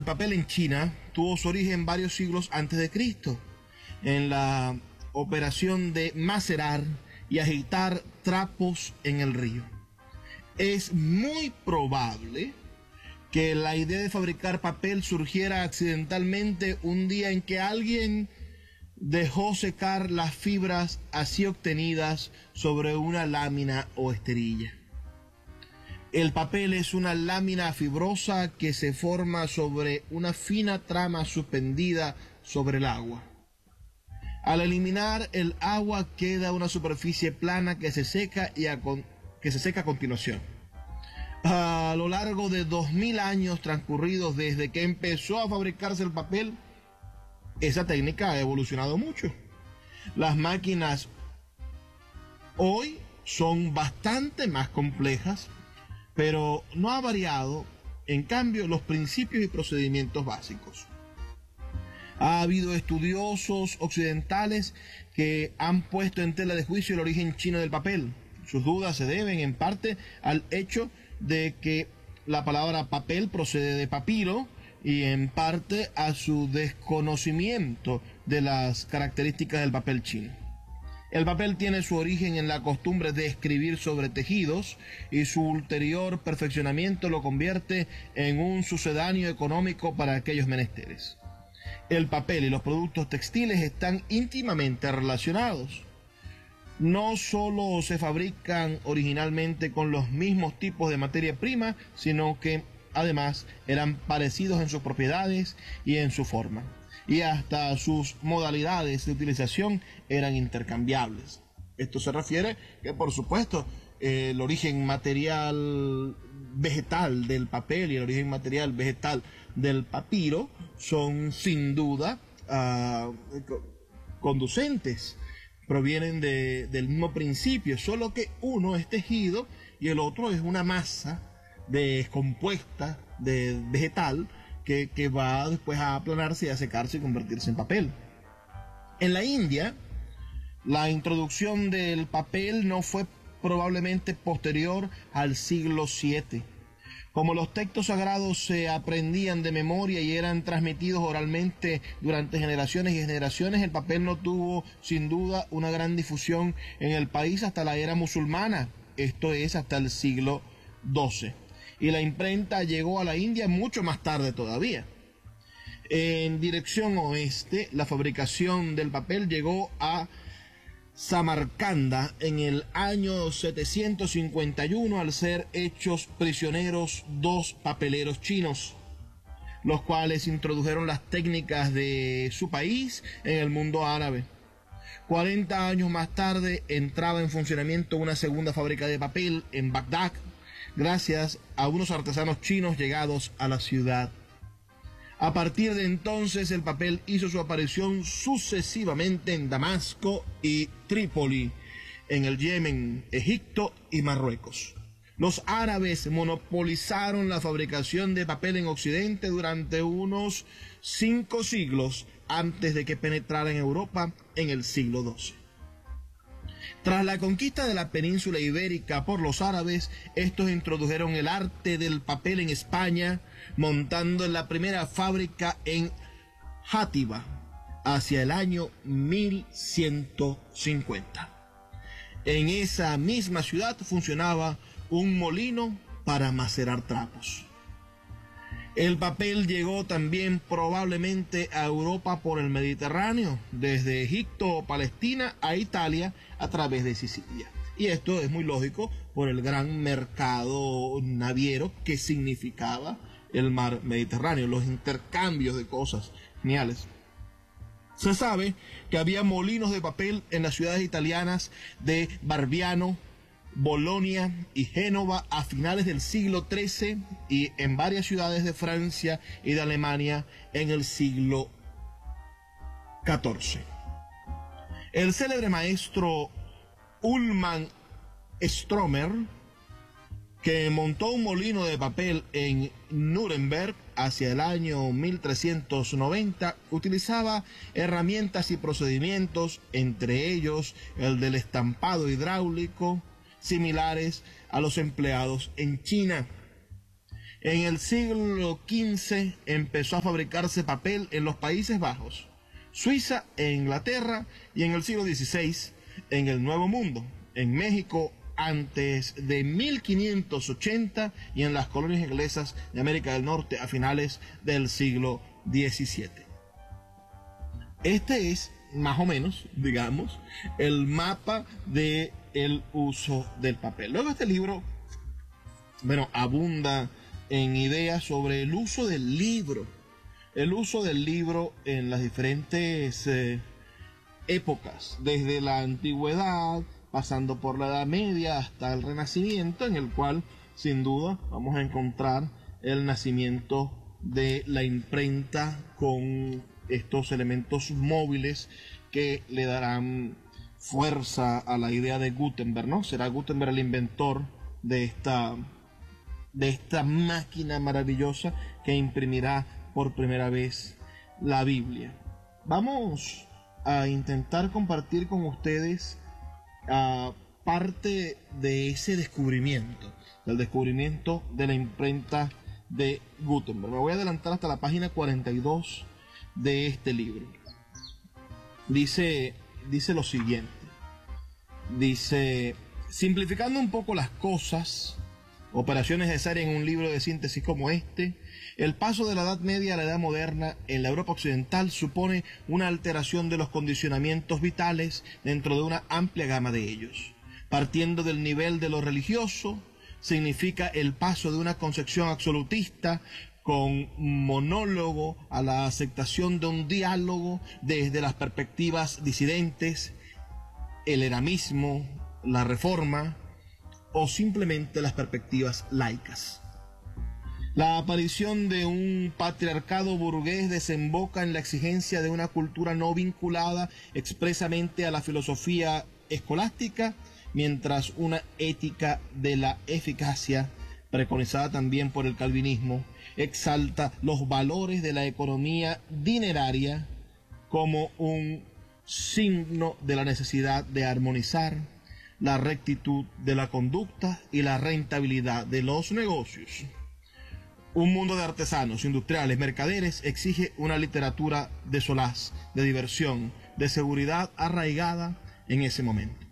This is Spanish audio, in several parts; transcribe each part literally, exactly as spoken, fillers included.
El papel en China tuvo su origen varios siglos antes de Cristo, en la operación de macerar y agitar trapos en el río. Es muy probable que la idea de fabricar papel surgiera accidentalmente un día en que alguien dejó secar las fibras así obtenidas sobre una lámina o esterilla. El papel es una lámina fibrosa que se forma sobre una fina trama suspendida sobre el agua. Al eliminar el agua queda una superficie plana que se seca y a con, que se seca a continuación. A lo largo de dos mil años transcurridos desde que empezó a fabricarse el papel, esa técnica ha evolucionado mucho. Las máquinas hoy son bastante más complejas, pero no ha variado, en cambio, los principios y procedimientos básicos. Ha habido estudiosos occidentales que han puesto en tela de juicio el origen chino del papel. Sus dudas se deben en parte al hecho de que la palabra papel procede de papiro y en parte a su desconocimiento de las características del papel chino. El papel tiene su origen en la costumbre de escribir sobre tejidos y su ulterior perfeccionamiento lo convierte en un sucedáneo económico para aquellos menesteres. El papel y los productos textiles están íntimamente relacionados. No solo se fabrican originalmente con los mismos tipos de materia prima, sino que además eran parecidos en sus propiedades y en su forma, y hasta sus modalidades de utilización eran intercambiables. Esto se refiere que, por supuesto, eh, el origen material vegetal del papel y el origen material vegetal del papiro son sin duda uh, conducentes, provienen de, del mismo principio, solo que uno es tejido y el otro es una masa descompuesta de vegetal que, que va después a aplanarse y a secarse y convertirse en papel. En la India, la introducción del papel no fue probablemente posterior al siglo siete. Como los textos sagrados se aprendían de memoria y eran transmitidos oralmente durante generaciones y generaciones, el papel no tuvo sin duda una gran difusión en el país hasta la era musulmana, esto es hasta el siglo doce. Y la imprenta llegó a la India mucho más tarde todavía. En dirección oeste, la fabricación del papel llegó a Samarcanda en el año setecientos cincuenta y uno al ser hechos prisioneros dos papeleros chinos, los cuales introdujeron las técnicas de su país en el mundo árabe. cuarenta años más tarde entraba en funcionamiento una segunda fábrica de papel en Bagdad, gracias a unos artesanos chinos llegados a la ciudad. A partir de entonces el papel hizo su aparición sucesivamente en Damasco y Trípoli, en el Yemen, Egipto y Marruecos. Los árabes monopolizaron la fabricación de papel en Occidente durante unos cinco siglos antes de que penetrara en Europa en el siglo doce. Tras la conquista de la península ibérica por los árabes, estos introdujeron el arte del papel en España, montando la primera fábrica en Játiva hacia el año mil ciento cincuenta. En esa misma ciudad funcionaba un molino para macerar trapos. El papel llegó también probablemente a Europa por el Mediterráneo, desde Egipto o Palestina a Italia a través de Sicilia. Y esto es muy lógico por el gran mercado naviero que significaba el mar Mediterráneo, los intercambios de cosas geniales. Se sabe que había molinos de papel en las ciudades italianas de Barbiano, Bolonia y Génova a finales del siglo trece y en varias ciudades de Francia y de Alemania en el siglo catorce. El célebre maestro Ullmann Stromer, que montó un molino de papel en Nuremberg hacia el año mil trescientos noventa, utilizaba herramientas y procedimientos, entre ellos el del estampado hidráulico, similares a los empleados en China. En el siglo quince empezó a fabricarse papel en los Países Bajos, Suiza e Inglaterra, y en el siglo dieciséis en el Nuevo Mundo, en México antes de mil quinientos ochenta y en las colonias inglesas de América del Norte a finales del siglo diecisiete. Este es, más o menos, digamos, el mapa del uso del papel. Luego este libro, bueno, abunda en ideas sobre el uso del libro, el uso del libro en las diferentes eh, épocas, desde la antigüedad, pasando por la Edad Media hasta el Renacimiento, en el cual, sin duda, vamos a encontrar el nacimiento de la imprenta con estos elementos móviles que le darán fuerza a la idea de Gutenberg, ¿no? Será Gutenberg el inventor de esta, de esta máquina maravillosa que imprimirá por primera vez la Biblia. Vamos a intentar compartir con ustedes uh, parte de ese descubrimiento, del descubrimiento de la imprenta de Gutenberg. Me voy a adelantar hasta la página cuarenta y dos de este libro. Dice, dice lo siguiente. Dice, simplificando un poco las cosas, operaciones necesarias en un libro de síntesis como este, el paso de la Edad Media a la Edad Moderna en la Europa Occidental supone una alteración de los condicionamientos vitales dentro de una amplia gama de ellos. Partiendo del nivel de lo religioso, significa el paso de una concepción absolutista con monólogo a la aceptación de un diálogo desde las perspectivas disidentes, el eramismo, la reforma o simplemente las perspectivas laicas. La aparición de un patriarcado burgués desemboca en la exigencia de una cultura no vinculada expresamente a la filosofía escolástica, mientras una ética de la eficacia, preconizada también por el calvinismo, exalta los valores de la economía dineraria como un signo de la necesidad de armonizar la rectitud de la conducta y la rentabilidad de los negocios. Un mundo de artesanos, industriales, mercaderes exige una literatura de solaz, de diversión, de seguridad arraigada en ese momento.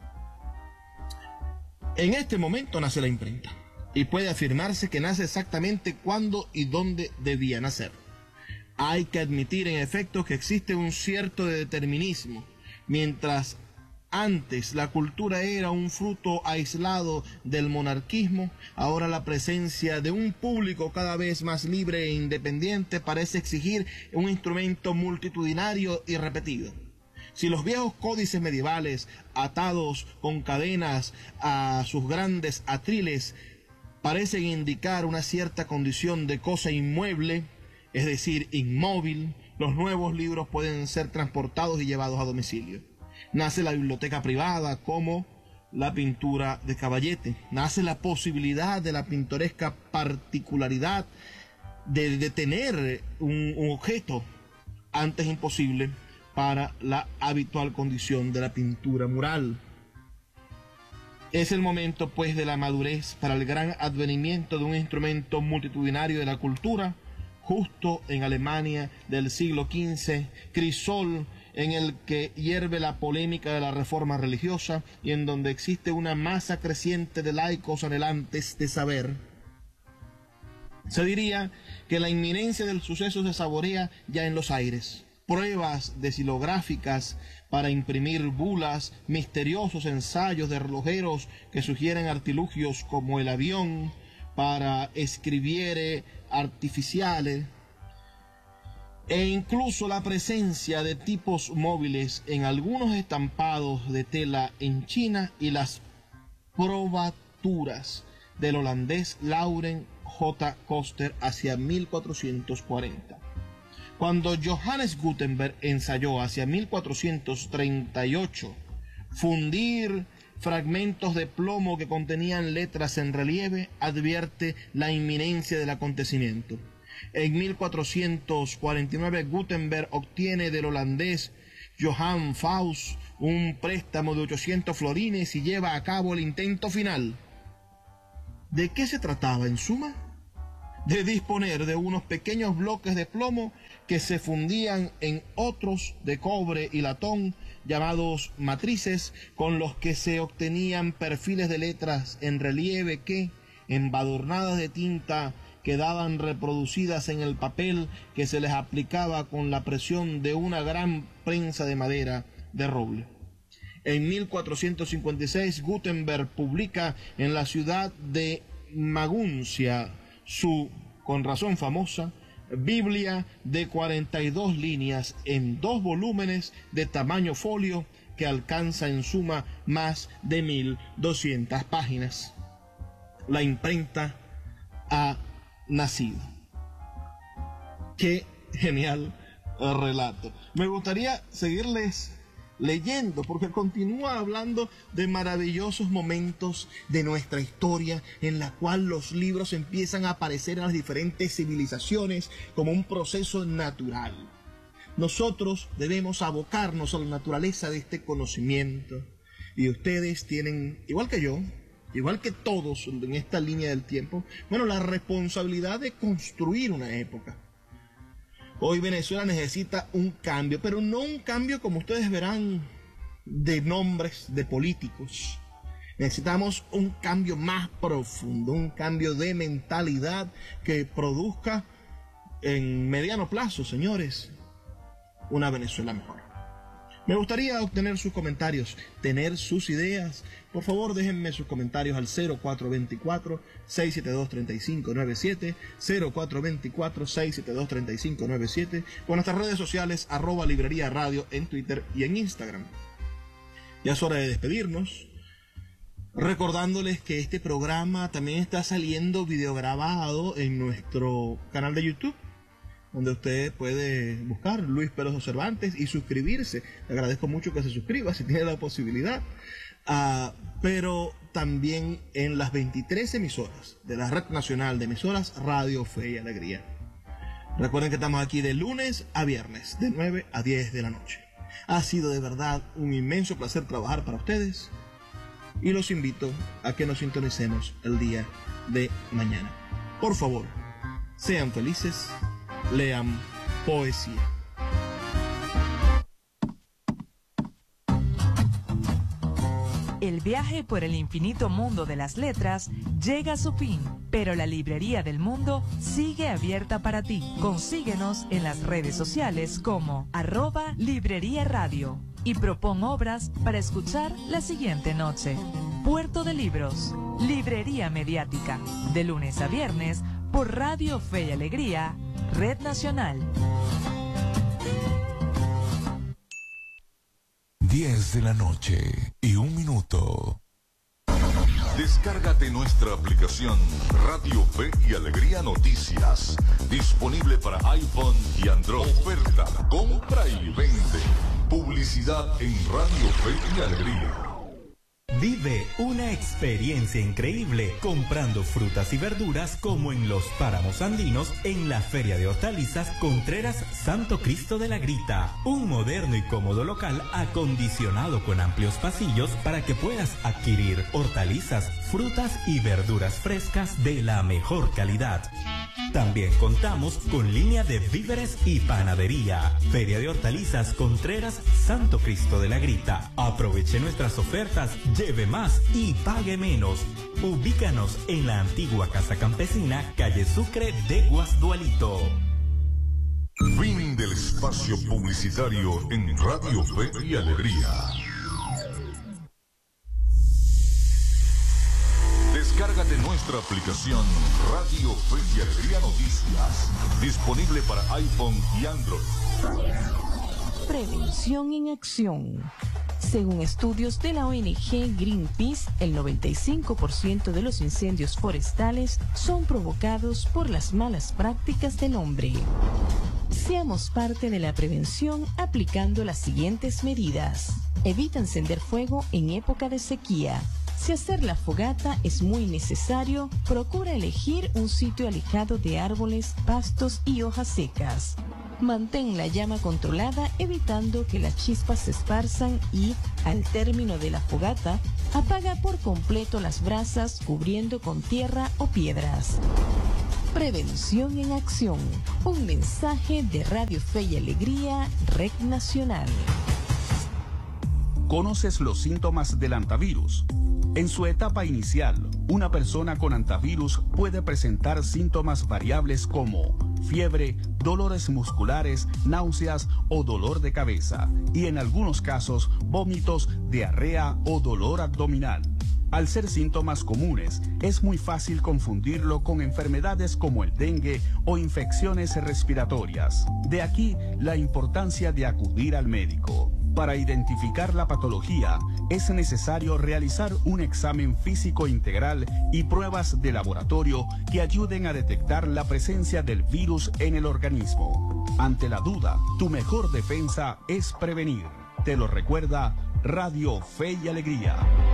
En este momento nace la imprenta, y puede afirmarse que nace exactamente cuándo y dónde debía nacer. Hay que admitir en efecto que existe un cierto determinismo. Mientras antes la cultura era un fruto aislado del monarquismo, ahora la presencia de un público cada vez más libre e independiente parece exigir un instrumento multitudinario y repetido. Si los viejos códices medievales, atados con cadenas a sus grandes atriles, parecen indicar una cierta condición de cosa inmueble, es decir, inmóvil, los nuevos libros pueden ser transportados y llevados a domicilio. Nace la biblioteca privada como la pintura de caballete. Nace la posibilidad de la pintoresca particularidad de, de tener un, un objeto antes imposible para la habitual condición de la pintura mural. Es el momento, pues, de la madurez para el gran advenimiento de un instrumento multitudinario de la cultura, justo en Alemania del siglo quince, crisol en el que hierve la polémica de la reforma religiosa y en donde existe una masa creciente de laicos anhelantes de saber. Se diría que la inminencia del suceso se saborea ya en los aires. Pruebas desilográficas para imprimir bulas, misteriosos ensayos de relojeros que sugieren artilugios como el avión para escribiere artificiales, e incluso la presencia de tipos móviles en algunos estampados de tela en China y las probaturas del holandés Lauren J. Koster hacia mil cuatrocientos cuarenta. Cuando Johannes Gutenberg ensayó hacia mil cuatrocientos treinta y ocho fundir fragmentos de plomo que contenían letras en relieve, advierte la inminencia del acontecimiento. En mil cuatrocientos cuarenta y nueve Gutenberg obtiene del holandés Johann Faust un préstamo de ochocientos florines y lleva a cabo el intento final. ¿De qué se trataba en suma? de disponer de unos pequeños bloques de plomo que se fundían en otros de cobre y latón, llamados matrices, con los que se obtenían perfiles de letras en relieve que, embadurnadas de tinta, quedaban reproducidas en el papel que se les aplicaba con la presión de una gran prensa de madera de roble. En mil cuatrocientos cincuenta y seis, Gutenberg publica en la ciudad de Maguncia su, con razón famosa, Biblia de cuarenta y dos líneas en dos volúmenes de tamaño folio que alcanza en suma más de mil doscientas páginas. La imprenta ha nacido. Qué genial relato. Me gustaría seguirles leyendo, porque continúa hablando de maravillosos momentos de nuestra historia en la cual los libros empiezan a aparecer en las diferentes civilizaciones como un proceso natural. Nosotros debemos abocarnos a la naturaleza de este conocimiento, y ustedes tienen, igual que yo, igual que todos en esta línea del tiempo, bueno, la responsabilidad de construir una época. Hoy Venezuela necesita un cambio, pero no un cambio, como ustedes verán, de nombres de políticos. Necesitamos un cambio más profundo, un cambio de mentalidad que produzca en mediano plazo, señores, una Venezuela mejor. Me gustaría obtener sus comentarios, tener sus ideas. Por favor, déjenme sus comentarios al cero cuatro dos cuatro, seis siete dos, tres cinco nueve siete, cero cuatro dos cuatro, seis siete dos, tres cinco nueve siete, o en nuestras redes sociales, arroba Librería Radio en Twitter y en Instagram. Ya es hora de despedirnos, recordándoles que este programa también está saliendo videograbado en nuestro canal de YouTube, donde usted puede buscar Luis Peroso Cervantes y suscribirse. Le agradezco mucho que se suscriba si tiene la posibilidad. Uh, pero también en las veintitrés emisoras de la Red Nacional de Emisoras Radio Fe y Alegría. Recuerden que estamos aquí de lunes a viernes, de nueve a diez de la noche. Ha sido de verdad un inmenso placer trabajar para ustedes, y los invito a que nos sintonicemos el día de mañana. Por favor, sean felices, lean poesía. El viaje por el infinito mundo de las letras llega a su fin, pero la Librería del Mundo sigue abierta para ti. Consíguenos en las redes sociales como arroba Librería Radio y propon obras para escuchar la siguiente noche. Puerto de Libros, Librería Mediática, de lunes a viernes por Radio Fe y Alegría, Red Nacional. diez de la noche y un minuto. Descárgate nuestra aplicación Radio Fe y Alegría Noticias, disponible para iPhone y Android. Oferta, compra y vende. Publicidad en Radio Fe y Alegría. Vive una experiencia increíble comprando frutas y verduras como en los páramos andinos en la Feria de Hortalizas Contreras Santo Cristo de la Grita. Un moderno y cómodo local acondicionado con amplios pasillos para que puedas adquirir hortalizas, frutas y verduras frescas de la mejor calidad. También contamos con línea de víveres y panadería. Feria de Hortalizas Contreras Santo Cristo de la Grita. Aproveche nuestras ofertas, lleve más y pague menos. Ubícanos en la antigua Casa Campesina, calle Sucre de Guasdualito. Fin del espacio publicitario en Radio Fe y Alegría. Descárgate nuestra aplicación Radio Fe y Alegría Noticias, disponible para iPhone y Android. Prevención en acción. Según estudios de la O N G Greenpeace, el noventa y cinco por ciento de los incendios forestales son provocados por las malas prácticas del hombre. Seamos parte de la prevención aplicando las siguientes medidas. Evita encender fuego en época de sequía. Si hacer la fogata es muy necesario, procura elegir un sitio alejado de árboles, pastos y hojas secas. Mantén la llama controlada, evitando que las chispas se esparzan y, al término de la fogata, apaga por completo las brasas cubriendo con tierra o piedras. Prevención en acción. Un mensaje de Radio Fe y Alegría, Red Nacional. ¿Conoces los síntomas del hantavirus? En su etapa inicial, una persona con hantavirus puede presentar síntomas variables como fiebre, dolores musculares, náuseas o dolor de cabeza, y en algunos casos, vómitos, diarrea o dolor abdominal. Al ser síntomas comunes, es muy fácil confundirlo con enfermedades como el dengue o infecciones respiratorias. De aquí la importancia de acudir al médico. Para identificar la patología, es necesario realizar un examen físico integral y pruebas de laboratorio que ayuden a detectar la presencia del virus en el organismo. Ante la duda, tu mejor defensa es prevenir. Te lo recuerda Radio Fe y Alegría.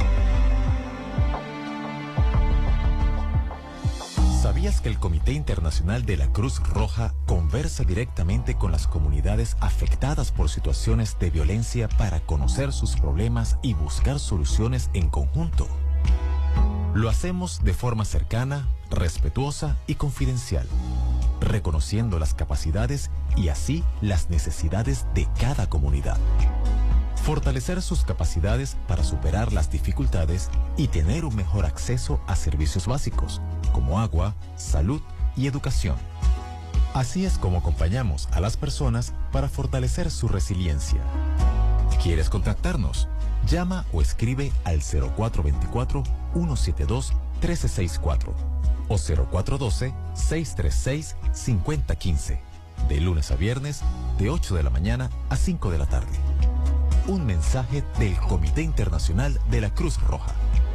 ¿Sabías que el Comité Internacional de la Cruz Roja conversa directamente con las comunidades afectadas por situaciones de violencia para conocer sus problemas y buscar soluciones en conjunto? Lo hacemos de forma cercana, respetuosa y confidencial, reconociendo las capacidades y así las necesidades de cada comunidad. Fortalecer sus capacidades para superar las dificultades y tener un mejor acceso a servicios básicos, como agua, salud y educación. Así es como acompañamos a las personas para fortalecer su resiliencia. ¿Quieres contactarnos? Llama o escribe al cero cuatro dos cuatro, uno siete dos, uno tres seis cuatro o cero cuatro uno dos, seis tres seis, cinco cero uno cinco, de lunes a viernes, de ocho de la mañana a cinco de la tarde. Un mensaje del Comité Internacional de la Cruz Roja.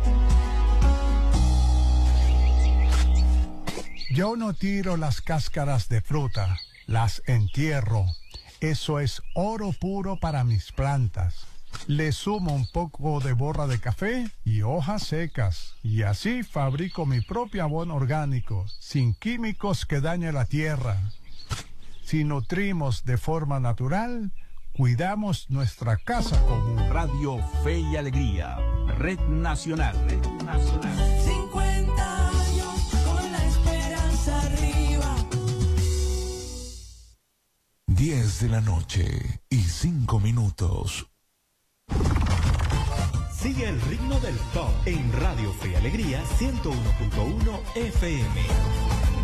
Yo no tiro las cáscaras de fruta, las entierro. Eso es oro puro para mis plantas. Le sumo un poco de borra de café y hojas secas. Y así fabrico mi propio abono orgánico, sin químicos que dañen la tierra. Si nutrimos de forma natural, cuidamos nuestra casa común. Radio Fe y Alegría, Red Nacional. Red Nacional. cincuenta años con la esperanza arriba. diez de la noche y cinco minutos. Sigue el ritmo del top en Radio Fe y Alegría ciento uno punto uno F M.